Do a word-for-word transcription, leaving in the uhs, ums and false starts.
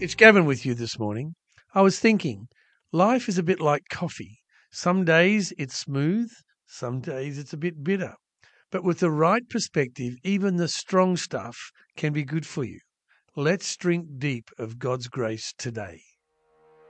It's Gavin with you this morning. I was thinking, life is a bit like coffee. Some days it's smooth, some days it's a bit bitter. But with the right perspective, even the strong stuff can be good for you. Let's drink deep of God's grace today.